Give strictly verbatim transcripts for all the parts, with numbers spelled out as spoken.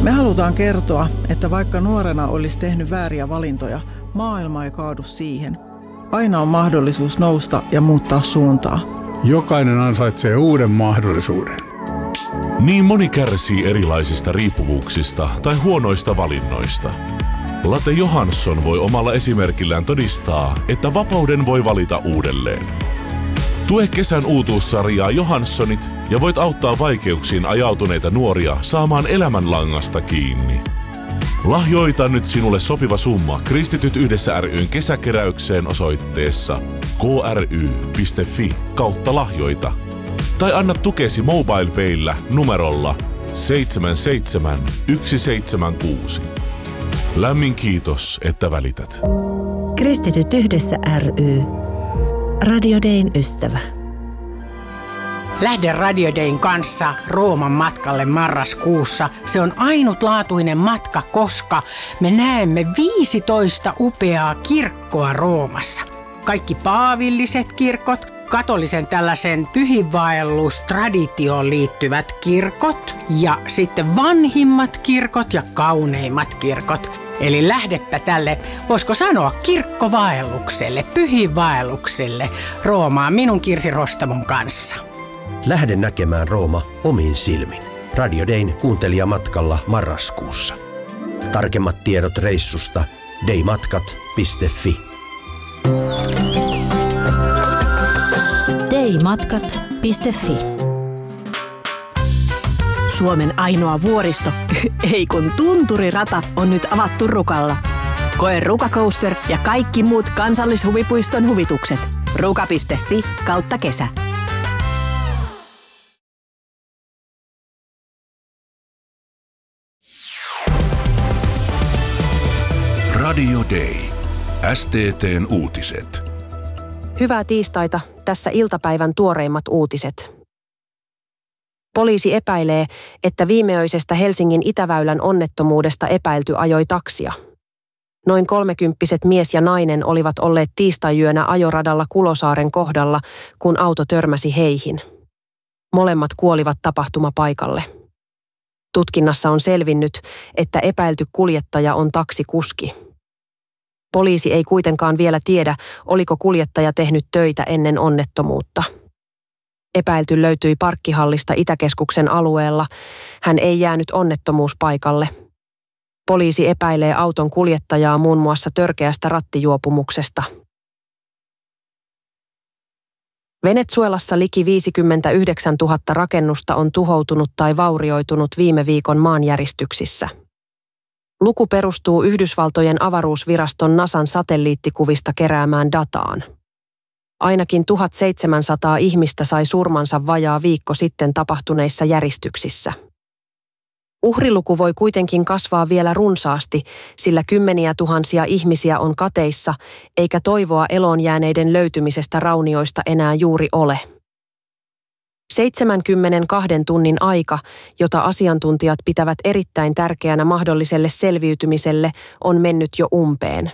Me halutaan kertoa, että vaikka nuorena olisi tehnyt vääriä valintoja, maailma ei kaadu siihen. Aina on mahdollisuus nousta ja muuttaa suuntaa. Jokainen ansaitsee uuden mahdollisuuden. Niin moni kärsii erilaisista riippuvuuksista tai huonoista valinnoista. Latte Johansson voi omalla esimerkillään todistaa, että vapauden voi valita uudelleen. Tue kesän uutuussarjaa Johanssonit ja voit auttaa vaikeuksiin ajautuneita nuoria saamaan elämänlangasta kiinni. Lahjoita nyt sinulle sopiva summa Kristityt yhdessä ry:n kesäkeräykseen osoitteessa kry piste fi kautta lahjoita. Tai anna tukesi MobilePayllä numerolla seitsemän seitsemän yksi seitsemän kuusi. Lämmin kiitos, että välität. Kristityt yhdessä ry. Radio Dayn ystävä. Lähde Radio Dayn kanssa Rooman matkalle marraskuussa. Se on ainutlaatuinen matka, koska me näemme viisitoista upeaa kirkkoa Roomassa. Kaikki paavilliset kirkot, katolisen tällaisen pyhinvaellustraditioon liittyvät kirkot ja sitten vanhimmat kirkot ja kauneimmat kirkot. Eli lähdepä tälle, voisiko sanoa, kirkkovaellukselle, pyhinvaellukselle Roomaan minun Kirsi Rostamon kanssa. Lähde näkemään Rooma omin silmin. Radio Dayn kuuntelijamatkalla marraskuussa. Tarkemmat tiedot reissusta daymatkat piste fi. daymatkat piste fi. Suomen ainoa vuoristo, ei kun tunturirata, on nyt avattu Rukalla. Koe Ruka Coaster ja kaikki muut kansallishuvipuiston huvitukset. ruka piste fi kautta kesä. Radio Day. S T T:n uutiset. Hyvää tiistaita, tässä iltapäivän tuoreimmat uutiset. Poliisi epäilee, että viimeöisestä Helsingin Itäväylän onnettomuudesta epäilty ajoi taksia. Noin kolmekymppiset mies ja nainen olivat olleet tiistaiyönä ajoradalla Kulosaaren kohdalla, kun auto törmäsi heihin. Molemmat kuolivat tapahtumapaikalle. Tutkinnassa on selvinnyt, että epäilty kuljettaja on taksikuski. Poliisi ei kuitenkaan vielä tiedä, oliko kuljettaja tehnyt töitä ennen onnettomuutta. Epäilty löytyi parkkihallista Itäkeskuksen alueella. Hän ei jäänyt onnettomuuspaikalle. Poliisi epäilee auton kuljettajaa muun muassa törkeästä rattijuopumuksesta. Venezuelassa liki viisikymmentäyhdeksäntuhatta rakennusta on tuhoutunut tai vaurioitunut viime viikon maanjäristyksissä. Luku perustuu Yhdysvaltojen avaruusviraston NASAn satelliittikuvista keräämään dataan. Ainakin tuhatseitsemänsataa ihmistä sai surmansa vajaa viikko sitten tapahtuneissa järistyksissä. Uhriluku voi kuitenkin kasvaa vielä runsaasti, sillä kymmeniä tuhansia ihmisiä on kateissa, eikä toivoa eloon jääneiden löytymisestä raunioista enää juuri ole. seitsemänkymmentäkaksi tunnin aika, jota asiantuntijat pitävät erittäin tärkeänä mahdolliselle selviytymiselle, on mennyt jo umpeen.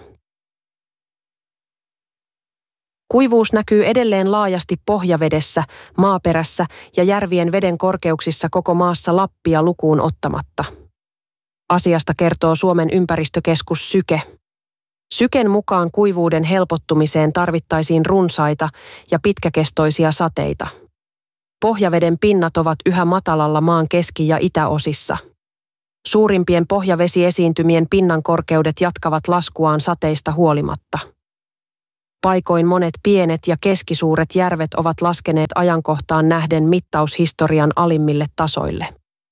Kuivuus näkyy edelleen laajasti pohjavedessä, maaperässä ja järvien veden korkeuksissa koko maassa Lappia lukuun ottamatta. Asiasta kertoo Suomen ympäristökeskus Syke. Syken mukaan kuivuuden helpottumiseen tarvittaisiin runsaita ja pitkäkestoisia sateita. Pohjaveden pinnat ovat yhä matalalla maan keski- ja itäosissa. Suurimpien pohjavesiesiintymien pinnan korkeudet jatkavat laskuaan sateista huolimatta. Paikoin monet pienet ja keskisuuret järvet ovat laskeneet ajankohtaan nähden mittaushistorian alimmille tasoille.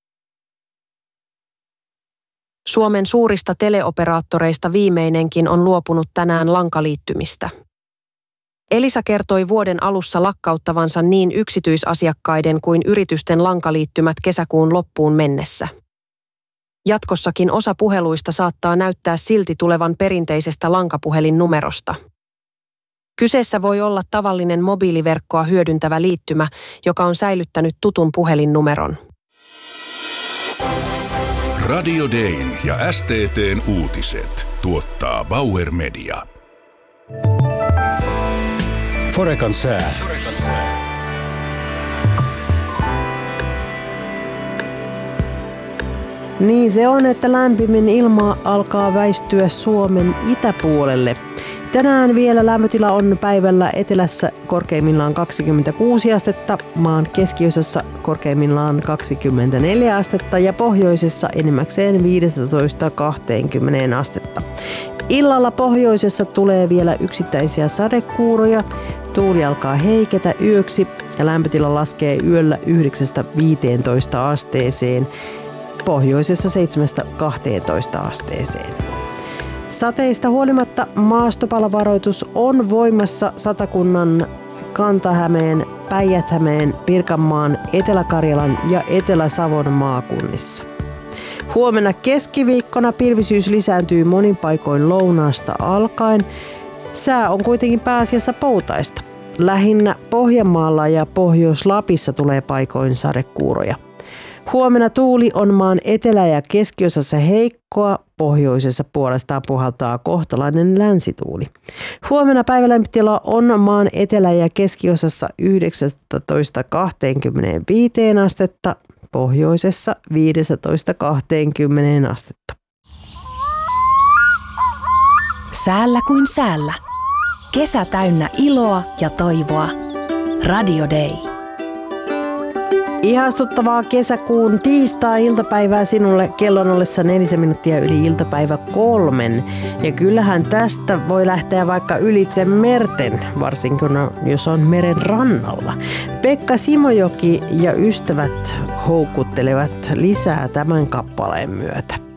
Suomen suurista teleoperaattoreista viimeinenkin on luopunut tänään lankaliittymistä. Elisa kertoi vuoden alussa lakkauttavansa niin yksityisasiakkaiden kuin yritysten lankaliittymät kesäkuun loppuun mennessä. Jatkossakin osa puheluista saattaa näyttää silti tulevan perinteisestä lankapuhelinnumerosta. Kyseessä voi olla tavallinen mobiiliverkkoa hyödyntävä liittymä, joka on säilyttänyt tutun puhelinnumeron. Radio Dayn ja S T T:n uutiset tuottaa Bauer Media. Forekan sää. Niin se on, että lämpimin ilma alkaa väistyä Suomen itäpuolelle. Tänään vielä lämpötila on päivällä etelässä korkeimmillaan kaksikymmentäkuusi astetta, maan keskiosassa korkeimmillaan kaksikymmentäneljä astetta ja pohjoisessa enimmäkseen viisitoista kaksikymmentä astetta. Illalla pohjoisessa tulee vielä yksittäisiä sadekuuroja, tuuli alkaa heiketä yöksi ja lämpötila laskee yöllä yhdeksästä viiteentoista asteeseen, pohjoisessa seitsemästä kahteentoista asteeseen. Sateista huolimatta maastopalovaroitus on voimassa Satakunnan, Kanta-Hämeen, Päijät-Hämeen, Pirkanmaan, Etelä-Karjalan ja Etelä-Savon maakunnissa. Huomenna keskiviikkona pilvisyys lisääntyy monin paikoin lounaasta alkaen. Sää on kuitenkin pääasiassa poutaista. Lähinnä Pohjanmaalla ja Pohjois-Lapissa tulee paikoin sadekuuroja. Huomenna tuuli on maan etelä- ja keskiosassa heikkoa, pohjoisessa puolestaan puhaltaa kohtalainen länsituuli. Huomenna päivälämpötila on maan etelä- ja keskiosassa yhdeksästoista kaksikymmentäviisi astetta, pohjoisessa viisitoista kaksikymmentä astetta. Säällä kuin säällä. Kesä täynnä iloa ja toivoa. Radio Day. Ihastuttavaa kesäkuun tiistai-iltapäivää sinulle kellon ollessa nelisen minuuttia yli iltapäivä kolmen. Ja kyllähän tästä voi lähteä vaikka ylitse merten, varsinkin jos on meren rannalla. Pekka Simojoki ja ystävät houkuttelevat lisää tämän kappaleen myötä.